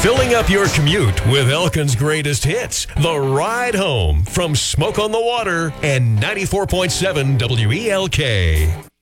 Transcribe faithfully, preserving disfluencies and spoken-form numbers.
Filling up your commute with Elkin's greatest hits. The Ride Home from Smoke on the Water and ninety-four point seven W E L K.